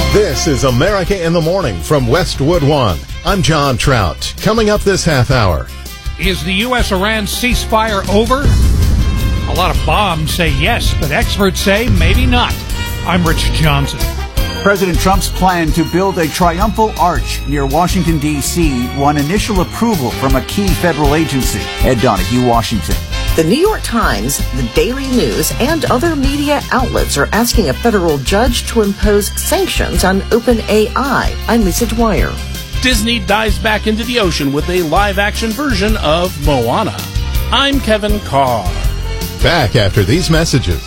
This is America in the Morning from Westwood One. I'm John Trout. Coming up this half hour. Is the U.S.-Iran ceasefire over? A lot of bombs say yes, but experts say maybe not. I'm Rich Johnson. President Trump's plan to build a triumphal arch near Washington, D.C. won initial approval from a key federal agency. Ed Donahue, Washington. The New York Times, the Daily News, and other media outlets are asking a federal judge to impose sanctions on OpenAI. I'm Lisa Dwyer. Disney dives back into the ocean with a live-action version of Moana. I'm Kevin Carr. Back after these messages.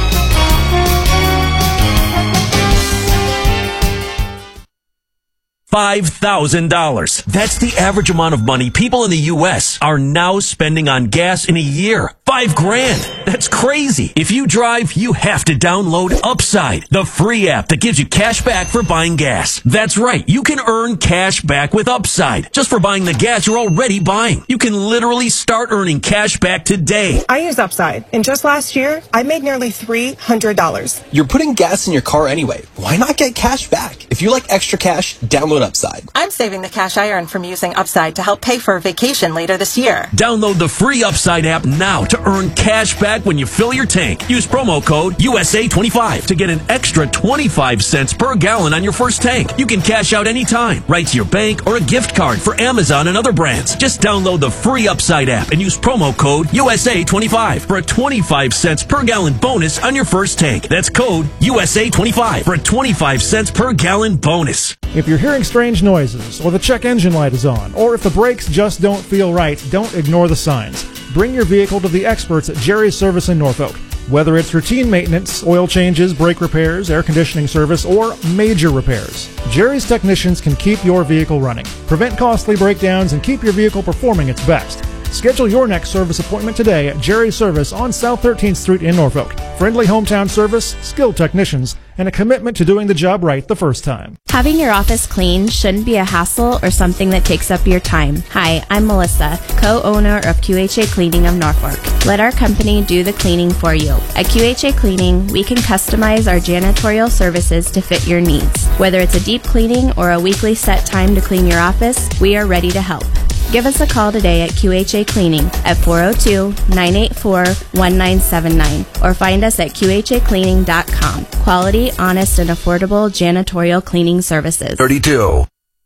$5,000. That's the average amount of money people in the U.S. are now spending on gas in a year. $5,000. That's crazy. If you drive, you have to download Upside, the free app that gives you cash back for buying gas. That's right. You can earn cash back with Upside just for buying the gas you're already buying. You can literally start earning cash back today. I use Upside, and just last year, I made nearly $300. You're putting gas in your car anyway. Why not get cash back? If you like extra cash, download Upside. I'm saving the cash I earn from using Upside to help pay for a vacation later this year. Download the free Upside app now to earn cash back when you fill your tank. Use promo code USA25 to get an extra 25 cents per gallon on your first tank. You can cash out anytime, right to your bank or a gift card for Amazon and other brands. Just download the free Upside app and use promo code USA25 for a 25 cents per gallon bonus on your first tank. That's code USA25 for a 25 cents per gallon bonus. If you're hearing strange noises, or the check engine light is on, or if the brakes just don't feel right, don't ignore the signs. Bring your vehicle to the experts at Jerry's Service in Norfolk. Whether it's routine maintenance, oil changes, brake repairs, air conditioning service, or major repairs, Jerry's technicians can keep your vehicle running, prevent costly breakdowns, and keep your vehicle performing its best. Schedule your next service appointment today at Jerry's Service on South 13th Street in Norfolk. Friendly hometown service, skilled technicians, and a commitment to doing the job right the first time. Having your office clean shouldn't be a hassle or something that takes up your time. Hi, I'm Melissa, co-owner of QHA Cleaning of Norfolk. Let our company do the cleaning for you. At QHA Cleaning, we can customize our janitorial services to fit your needs. Whether it's a deep cleaning or a weekly set time to clean your office, we are ready to help. Give us a call today at QHA Cleaning at 402-984-1979 or find us at QHAcleaning.com. Quality, honest, and affordable janitorial cleaning services. 32.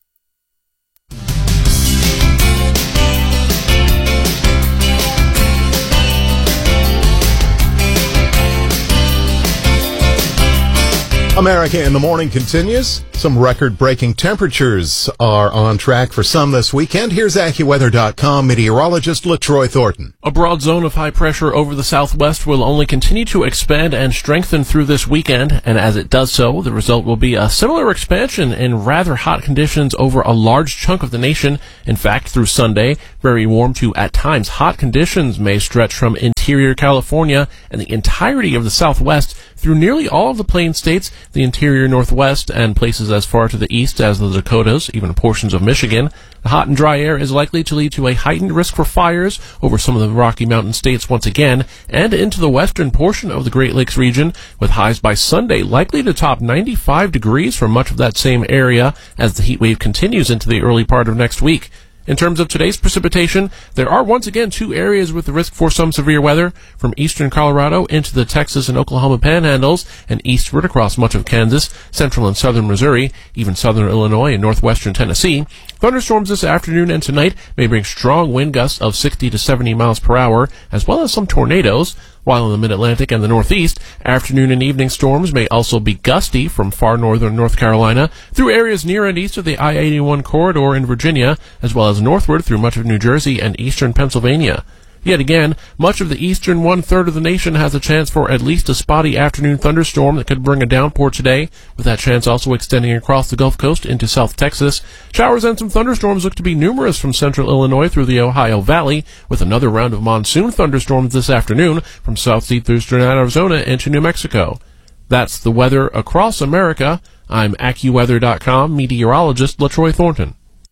America in the Morning continues. Some record-breaking temperatures are on track for some this weekend. Here's AccuWeather.com meteorologist LaTroy Thornton. A broad zone of high pressure over the southwest will only continue to expand and strengthen through this weekend, and as it does so, the result will be a similar expansion in rather hot conditions over a large chunk of the nation. In fact, through Sunday, very warm to at times hot conditions may stretch from interior California and the entirety of the southwest through nearly all of the plain states, the interior northwest, and places as far to the east as the Dakotas, even portions of Michigan. The hot and dry air is likely to lead to a heightened risk for fires over some of the Rocky Mountain states once again, and into the western portion of the Great Lakes region, with highs by Sunday likely to top 95 degrees for much of that same area as the heat wave continues into the early part of next week. In terms of today's precipitation, there are once again two areas with the risk for some severe weather, from eastern Colorado into the Texas and Oklahoma panhandles, and eastward across much of Kansas, central and southern Missouri, even southern Illinois and northwestern Tennessee. Thunderstorms this afternoon and tonight may bring strong wind gusts of 60 to 70 miles per hour, as well as some tornadoes. While in the mid-Atlantic and the Northeast, afternoon and evening storms may also be gusty from far northern North Carolina through areas near and east of the I-81 corridor in Virginia, as well as northward through much of New Jersey and eastern Pennsylvania. Yet again, much of the eastern one-third of the nation has a chance for at least a spotty afternoon thunderstorm that could bring a downpour today, with that chance also extending across the Gulf Coast into South Texas. Showers and some thunderstorms look to be numerous from central Illinois through the Ohio Valley, with another round of monsoon thunderstorms this afternoon from southeastern Arizona into New Mexico. That's the weather across America. I'm AccuWeather.com meteorologist LaTroy Thornton.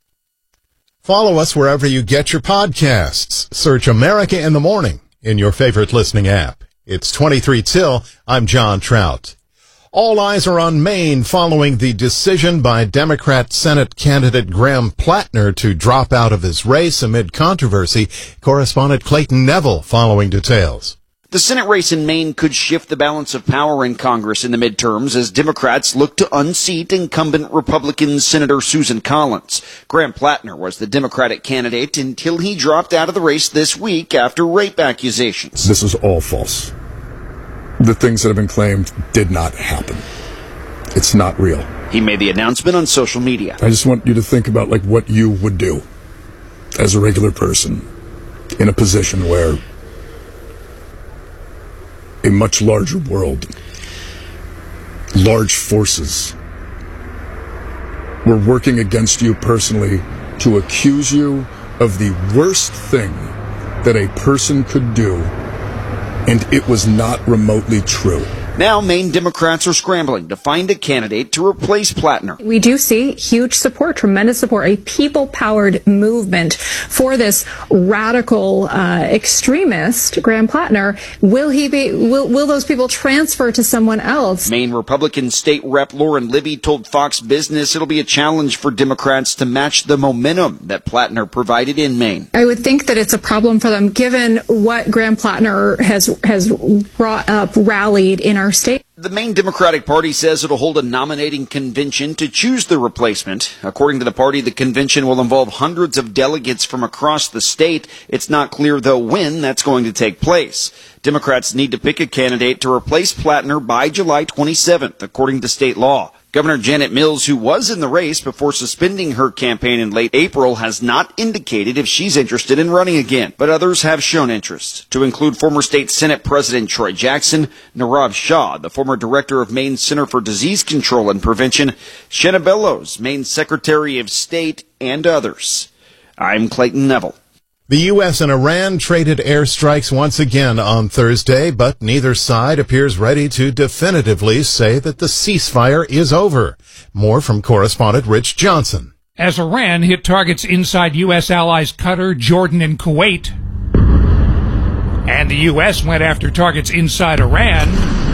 Follow us wherever you get your podcasts. Search America in the Morning in your favorite listening app. It's 23 till. I'm John Trout. All eyes are on Maine following the decision by Democrat Senate candidate Graham Plattner to drop out of his race amid controversy. Correspondent Clayton Neville following details. The Senate race in Maine could shift the balance of power in Congress in the midterms as Democrats look to unseat incumbent Republican Senator Susan Collins. Graham Plattner was the Democratic candidate until he dropped out of the race this week after rape accusations. This is all false. The things that have been claimed did not happen. It's not real. He made the announcement on social media. I just want you to think about what you would do as a regular person in a position where a much larger world, large forces, were working against you personally to accuse you of the worst thing that a person could do, and it was not remotely true. Now, Maine Democrats are scrambling to find a candidate to replace Plattner. We do see huge support, tremendous support, a people-powered movement for this radical extremist, Graham Plattner. Will those people transfer to someone else? Maine Republican State Rep Lauren Libby told Fox Business it'll be a challenge for Democrats to match the momentum that Plattner provided in Maine. I would think that it's a problem for them, given what Graham Plattner has brought up, rallied in our state. The Maine Democratic Party says it'll hold a nominating convention to choose the replacement. According to the party, the convention will involve hundreds of delegates from across the state. It's not clear, though, when that's going to take place. Democrats need to pick a candidate to replace Plattner by July 27th, according to state law. Governor Janet Mills, who was in the race before suspending her campaign in late April, has not indicated if she's interested in running again, but others have shown interest, to include former state Senate President Troy Jackson, Nirav Shah, the former director of Maine's Center for Disease Control and Prevention, Shenna Bellows, Maine's Secretary of State, and others. I'm Clayton Neville. The U.S. and Iran traded airstrikes once again on Thursday, but neither side appears ready to definitively say that the ceasefire is over. More from correspondent Rich Johnson. As Iran hit targets inside U.S. allies Qatar, Jordan, and Kuwait, and the U.S. went after targets inside Iran,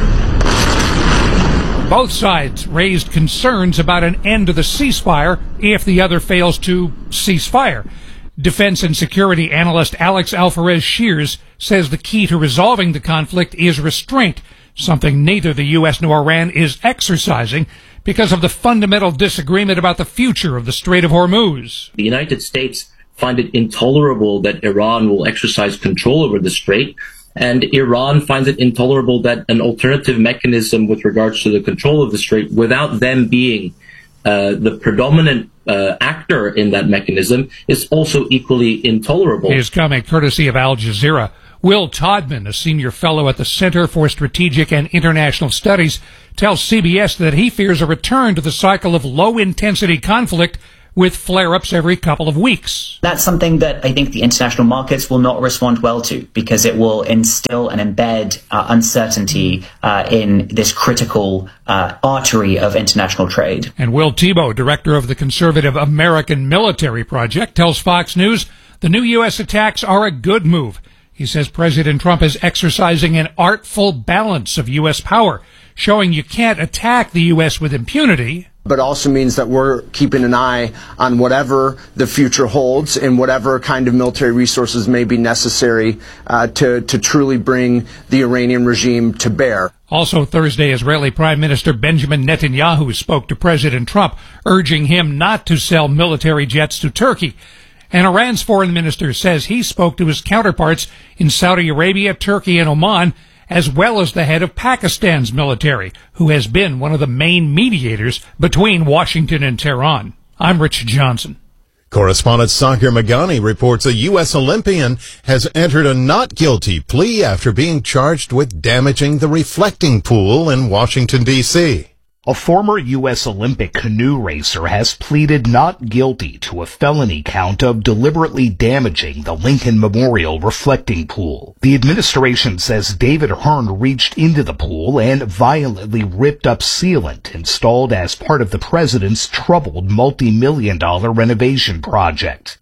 both sides raised concerns about an end to the ceasefire if the other fails to cease fire. Defense and security analyst Alex Alvarez-Shears says the key to resolving the conflict is restraint, something neither the U.S. nor Iran is exercising because of the fundamental disagreement about the future of the Strait of Hormuz. The United States find it intolerable that Iran will exercise control over the strait, and Iran finds it intolerable that an alternative mechanism with regards to the control of the strait, without them being the predominant actor in that mechanism, is also equally intolerable. Is coming courtesy of Al Jazeera. Will Todman, a senior fellow at the Center for Strategic and International Studies, tells CBS that he fears a return to the cycle of low-intensity conflict with flare-ups every couple of weeks. That's something that I think the international markets will not respond well to, because it will instill and embed uncertainty in this critical artery of international trade. And Will Thibault, director of the conservative American Military Project, tells Fox News the new U.S. attacks are a good move. He says President Trump is exercising an artful balance of U.S. power, showing you can't attack the U.S. with impunity, but also means that we're keeping an eye on whatever the future holds and whatever kind of military resources may be necessary to truly bring the Iranian regime to bear. Also Thursday, Israeli Prime Minister Benjamin Netanyahu spoke to President Trump, urging him not to sell military jets to Turkey. And Iran's foreign minister says he spoke to his counterparts in Saudi Arabia, Turkey, and Oman, as well as the head of Pakistan's military, who has been one of the main mediators between Washington and Tehran. I'm Rich Johnson. Correspondent Sakir Magani reports a U.S. Olympian has entered a not guilty plea after being charged with damaging the reflecting pool in Washington, D.C. A former U.S. Olympic canoe racer has pleaded not guilty to a felony count of deliberately damaging the Lincoln Memorial reflecting pool. The administration says David Hearn reached into the pool and violently ripped up sealant installed as part of the president's troubled multi-million-dollar renovation project.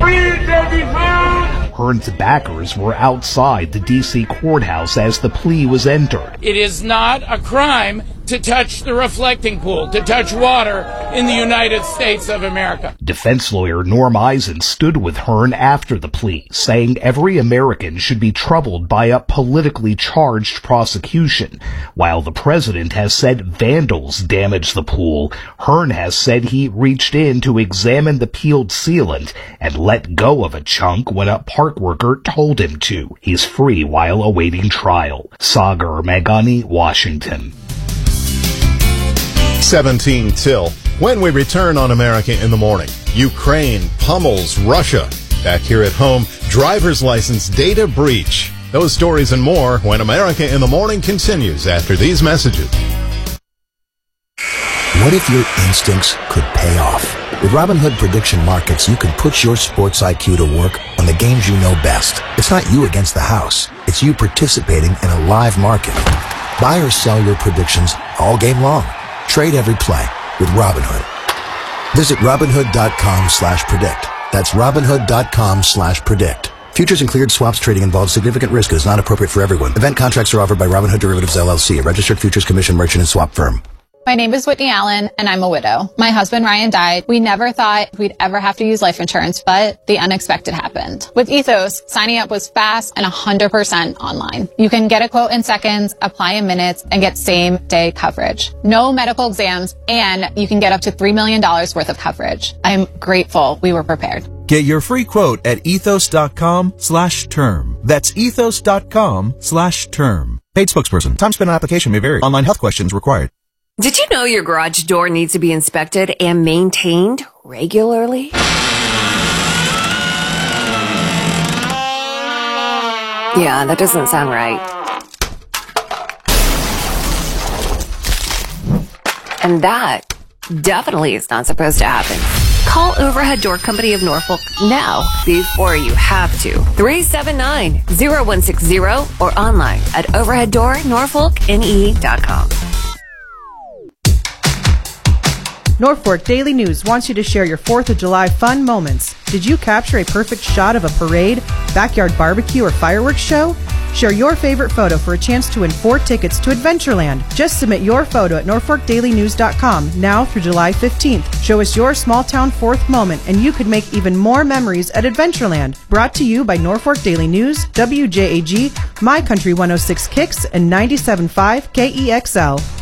Hearn's backers were outside the D.C. courthouse as the plea was entered. It is not a crime to touch the reflecting pool, to touch water in the United States of America. Defense lawyer Norm Eisen stood with Hearn after the plea, saying every American should be troubled by a politically charged prosecution. While the president has said vandals damaged the pool, Hearn has said he reached in to examine the peeled sealant and let go of a chunk when a park worker told him to. He's free while awaiting trial. Sagar Meghani, Washington. 17 till. When we return on America in the Morning, Ukraine pummels Russia. Back here at home, driver's license data breach. Those stories and more when America in the Morning continues after these messages. What if your instincts could pay off? With Robinhood Prediction Markets, you can put your sports IQ to work on the games you know best. It's not you against the house. It's you participating in a live market. Buy or sell your predictions all game long. Trade every play with Robinhood. Visit Robinhood.com/predict. That's Robinhood.com/predict. Futures and cleared swaps trading involves significant risk and is not appropriate for everyone. Event contracts are offered by Robinhood Derivatives LLC, a registered futures commission merchant and swap firm. My name is Whitney Allen, and I'm a widow. My husband, Ryan, died. We never thought we'd ever have to use life insurance, but the unexpected happened. With Ethos, signing up was fast and 100% online. You can get a quote in seconds, apply in minutes, and get same-day coverage. No medical exams, and you can get up to $3 million worth of coverage. I'm grateful we were prepared. Get your free quote at ethos.com/term. That's ethos.com/term. Paid spokesperson. Time spent on application may vary. Online health questions required. Did you know your garage door needs to be inspected and maintained regularly? Yeah, that doesn't sound right. And that definitely is not supposed to happen. Call Overhead Door Company of Norfolk now before you have to. 379-0160 or online at overheaddoornorfolkne.com. Norfolk Daily News wants you to share your 4th of July fun moments. Did you capture a perfect shot of a parade, backyard barbecue, or fireworks show? Share your favorite photo for a chance to win 4 tickets to Adventureland. Just submit your photo at NorfolkDailyNews.com now through July 15th. Show us your small town 4th moment and you could make even more memories at Adventureland. Brought to you by Norfolk Daily News, WJAG, My Country 106 Kicks, and 97.5 KEXL.